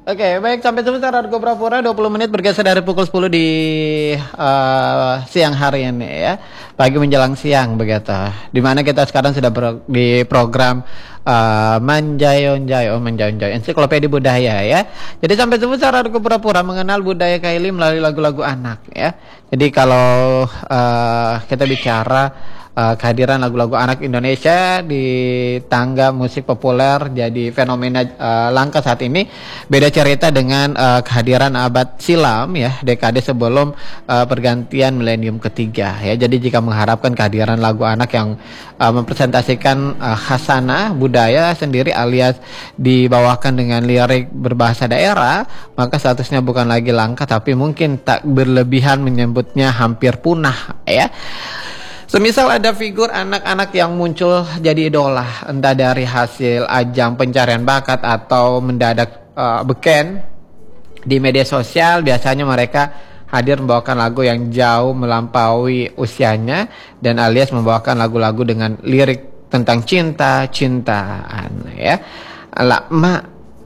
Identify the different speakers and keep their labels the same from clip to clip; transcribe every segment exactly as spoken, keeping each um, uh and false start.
Speaker 1: Oke, baik, sampai sebentar Argo Prapura dua puluh menit bergeser dari pukul sepuluh di uh, siang hari ini ya. Pagi menjelang siang begitu. Dimana kita sekarang sudah ber, di program uh, Manjayon Jayo, Manjayon Jayo, Ensiklopedia Budaya ya. Jadi sampai sebentar Argo Pura-Pura mengenal budaya Kaili melalui lagu-lagu anak ya. Jadi kalau uh, kita bicara Uh, kehadiran lagu-lagu anak Indonesia di tangga musik populer jadi fenomena uh, langka saat ini. Beda cerita dengan uh, kehadiran abad silam ya, dekade sebelum uh, pergantian milenium ketiga ya. Jadi jika mengharapkan kehadiran lagu anak yang uh, mempresentasikan uh, khasanah budaya sendiri alias dibawakan dengan lirik berbahasa daerah, maka statusnya bukan lagi langka tapi mungkin tak berlebihan menyebutnya hampir punah ya. Semisal ada figur anak-anak yang muncul jadi idola, entah dari hasil ajang pencarian bakat atau mendadak uh, beken di media sosial, biasanya mereka hadir membawakan lagu yang jauh melampaui usianya dan alias membawakan lagu-lagu dengan lirik tentang cinta-cintaan ya. Ala mak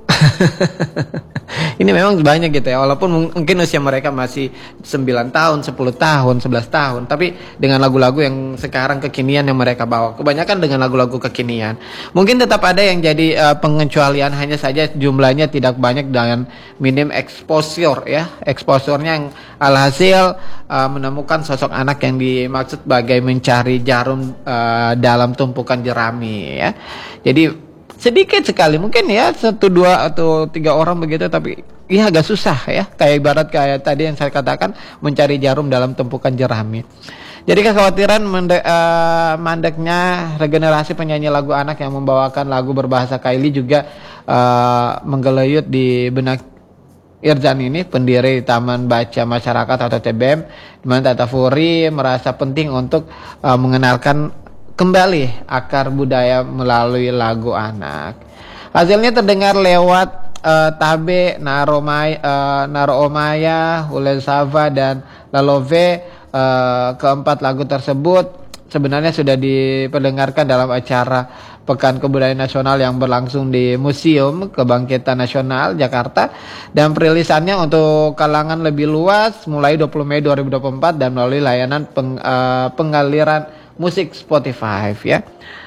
Speaker 1: ini memang banyak gitu ya, walaupun mungkin usia mereka masih sembilan tahun, sepuluh tahun, sebelas tahun, tapi dengan lagu-lagu yang sekarang kekinian yang mereka bawa, kebanyakan dengan lagu-lagu kekinian. Mungkin tetap ada yang jadi uh, pengecualian, hanya saja jumlahnya tidak banyak dengan minim exposure ya, exposure-nya yang alhasil uh, menemukan sosok anak yang dimaksud bagai mencari jarum uh, dalam tumpukan jerami ya. Jadi sedikit sekali mungkin ya, satu dua atau tiga orang begitu, tapi ya agak susah ya, kayak ibarat kayak tadi yang saya katakan mencari jarum dalam tumpukan jerami. Jadi kekhawatiran mende, uh, mandeknya regenerasi penyanyi lagu anak yang membawakan lagu berbahasa Kaili juga uh, menggelayut di benak Irzan ini, pendiri Taman Baca Masyarakat atau T B M, di mana Tata Furi merasa penting untuk uh, mengenalkan kembali akar budaya melalui lagu anak. Hasilnya terdengar lewat uh, Tabe, Naromaya, uh, Naroomaya, Ulen Sava dan Lalove. Uh, keempat lagu tersebut sebenarnya sudah diperdengarkan dalam acara Pekan Kebudayaan Nasional yang berlangsung di Museum Kebangkitan Nasional Jakarta, dan perilisannya untuk kalangan lebih luas mulai dua puluh Mei dua ribu dua puluh empat dan melalui layanan peng, uh, pengaliran musik Spotify ya.